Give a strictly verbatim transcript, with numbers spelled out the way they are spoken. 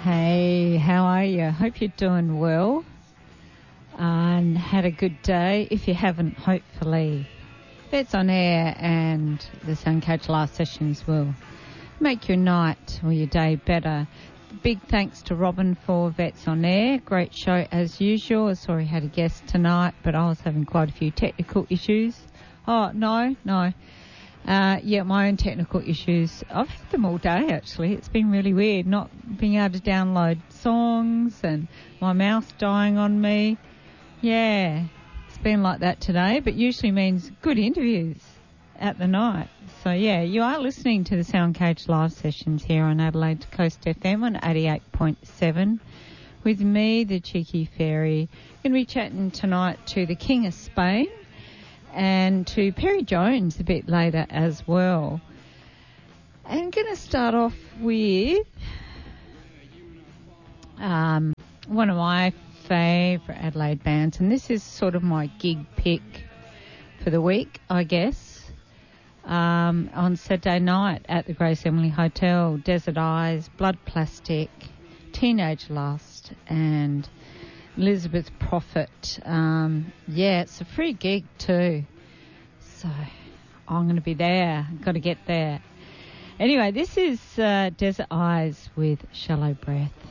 Hey, how are you? Hope you're doing well and had a good day. If you haven't, hopefully Vets on Air and the Soundcoach Live sessions will make your night or your day better. Big thanks to Robin for Vets on Air. Great show as usual. I saw he had a guest tonight, but I was having quite a few technical issues. Oh, no, no. Uh, yeah, my own technical issues. I've had them all day, actually. It's been really weird not being able to download songs and my mouse dying on me. Yeah, it's been like that today, but usually means good interviews at the night. So, yeah, you are listening to the Soundcoach Live sessions here on Adelaide Coast F M on eighty-eight point seven with me, the Cheeky Fairy. Going to be chatting tonight to the King of Spain and to Perry Jones a bit later as well. I'm going to start off with um, one of my favourite Adelaide bands, and this is sort of my gig pick for the week, I guess. Um, on Saturday night at the Grace Emily Hotel, Desert Eyes, Blood Plastic, Teenage Lust, and Elizabeth Prophet. Um, yeah, it's a free gig too. So I'm going to be there. Got to get there. Anyway, this is uh, Desert Eyes with Shallow Breath.